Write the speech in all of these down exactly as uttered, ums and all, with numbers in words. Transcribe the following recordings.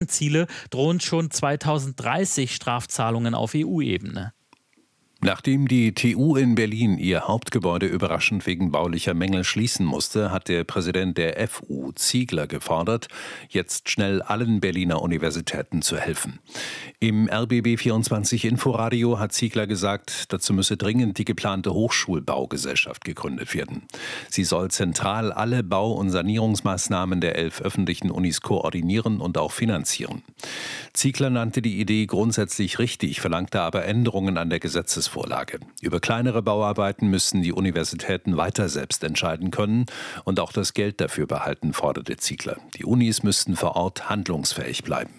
Klimaziele drohen schon zweitausenddreißig Strafzahlungen auf E U-Ebene. Nachdem die T U in Berlin ihr Hauptgebäude überraschend wegen baulicher Mängel schließen musste, hat der Präsident der F U, Ziegler, gefordert, jetzt schnell allen Berliner Universitäten zu helfen. Im R B B vierundzwanzig Inforadio hat Ziegler gesagt, dazu müsse dringend die geplante Hochschulbaugesellschaft gegründet werden. Sie soll zentral alle Bau- und Sanierungsmaßnahmen der elf öffentlichen Unis koordinieren und auch finanzieren. Ziegler nannte die Idee grundsätzlich richtig, verlangte aber Änderungen an der Gesetzesvorlage. Über kleinere Bauarbeiten müssen die Universitäten weiter selbst entscheiden können und auch das Geld dafür behalten, forderte Ziegler. Die Unis müssten vor Ort handlungsfähig bleiben.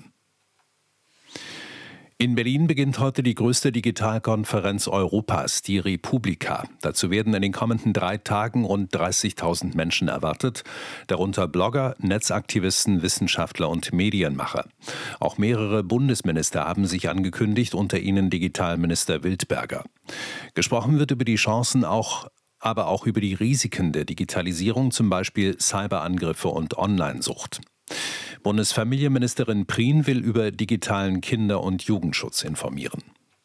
In Berlin beginnt heute die größte Digitalkonferenz Europas, die Republika. Dazu werden in den kommenden drei Tagen rund dreißigtausend Menschen erwartet, darunter Blogger, Netzaktivisten, Wissenschaftler und Medienmacher. Auch mehrere Bundesminister haben sich angekündigt, unter ihnen Digitalminister Wildberger. Gesprochen wird über die Chancen, auch, aber auch über die Risiken der Digitalisierung, zum Beispiel Cyberangriffe und Onlinesucht. Bundesfamilienministerin Prien will über digitalen Kinder- und Jugendschutz informieren.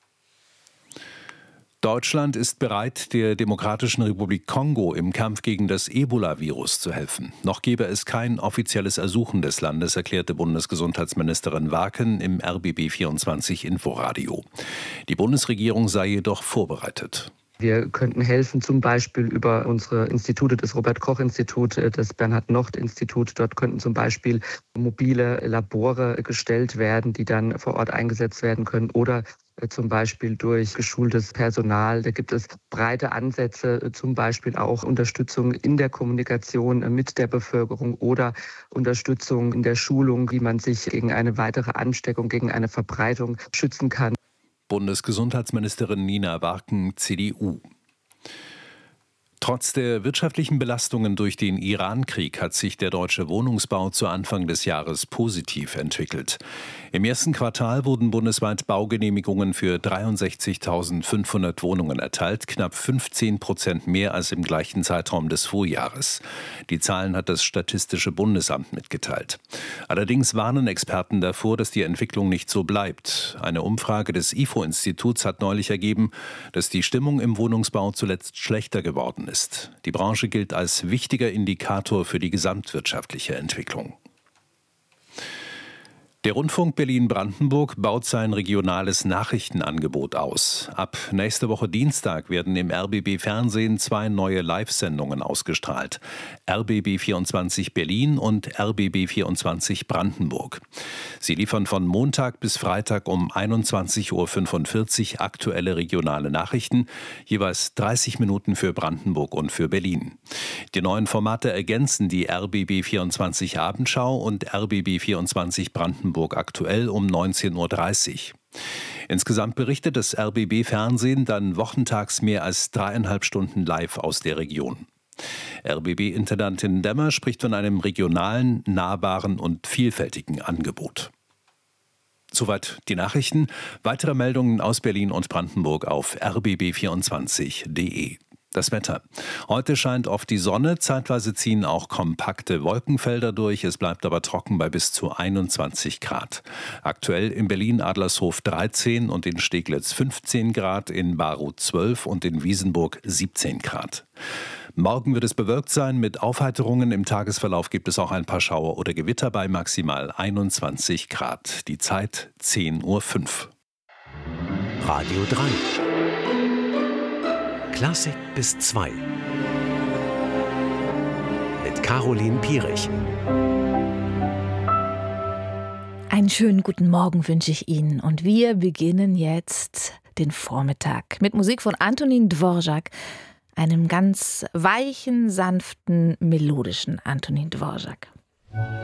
Deutschland ist bereit, der Demokratischen Republik Kongo im Kampf gegen das Ebola-Virus zu helfen. Noch gebe es kein offizielles Ersuchen des Landes, erklärte Bundesgesundheitsministerin Warken im R B B vierundzwanzig Inforadio. Die Bundesregierung sei jedoch vorbereitet. Wir könnten helfen, zum Beispiel über unsere Institute, das Robert-Koch-Institut, das Bernhard-Nocht-Institut. Dort könnten zum Beispiel mobile Labore gestellt werden, die dann vor Ort eingesetzt werden können. Oder zum Beispiel durch geschultes Personal. Da gibt es breite Ansätze, zum Beispiel auch Unterstützung in der Kommunikation mit der Bevölkerung oder Unterstützung in der Schulung, wie man sich gegen eine weitere Ansteckung, gegen eine Verbreitung schützen kann. Bundesgesundheitsministerin Nina Warken, C D U. Trotz der wirtschaftlichen Belastungen durch den Iran-Krieg hat sich der deutsche Wohnungsbau zu Anfang des Jahres positiv entwickelt. Im ersten Quartal wurden bundesweit Baugenehmigungen für dreiundsechzigtausendfünfhundert Wohnungen erteilt, knapp fünfzehn Prozent mehr als im gleichen Zeitraum des Vorjahres. Die Zahlen hat das Statistische Bundesamt mitgeteilt. Allerdings warnen Experten davor, dass die Entwicklung nicht so bleibt. Eine Umfrage des I F O-Instituts hat neulich ergeben, dass die Stimmung im Wohnungsbau zuletzt schlechter geworden ist. Die Branche gilt als wichtiger Indikator für die gesamtwirtschaftliche Entwicklung. Der Rundfunk Berlin-Brandenburg baut sein regionales Nachrichtenangebot aus. Ab nächste Woche Dienstag werden im R B B Fernsehen zwei neue Live-Sendungen ausgestrahlt. R B B vierundzwanzig Berlin und R B B vierundzwanzig Brandenburg. Sie liefern von Montag bis Freitag um einundzwanzig Uhr fünfundvierzig aktuelle regionale Nachrichten, jeweils dreißig Minuten für Brandenburg und für Berlin. Die neuen Formate ergänzen die R B B vierundzwanzig Abendschau und R B B vierundzwanzig Brandenburg aktuell um neunzehn Uhr dreißig. Insgesamt berichtet das R B B Fernsehen dann wochentags mehr als dreieinhalb Stunden live aus der Region. R B B-Intendantin Demmer spricht von einem regionalen, nahbaren und vielfältigen Angebot. Soweit die Nachrichten. Weitere Meldungen aus Berlin und Brandenburg auf r b b vierundzwanzig punkt d e. Das Wetter. Heute scheint oft die Sonne, zeitweise ziehen auch kompakte Wolkenfelder durch. Es bleibt aber trocken bei bis zu einundzwanzig Grad. Aktuell in Berlin-Adlershof dreizehn und in Steglitz fünfzehn Grad, in Baruth zwölf und in Wiesenburg siebzehn Grad. Morgen wird es bewölkt sein mit Aufheiterungen. Im Tagesverlauf gibt es auch ein paar Schauer oder Gewitter bei maximal einundzwanzig Grad. Die Zeit zehn Uhr fünf. Radio drei. Klassik bis zwei. Mit Caroline Pierich. Einen schönen guten Morgen wünsche ich Ihnen. Und wir beginnen jetzt den Vormittag mit Musik von Antonín Dvořák, einem ganz weichen, sanften, melodischen Antonín Dvořák.